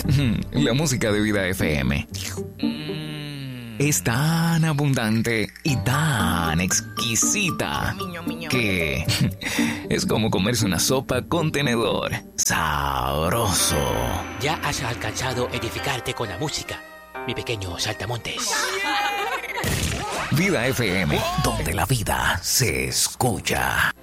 La música de Vida FM es tan abundante y tan exquisita que es como comerse una sopa con tenedor. Sabroso. Ya has alcanzado edificarte con la música, mi pequeño saltamontes. Vida FM, donde la vida se escucha.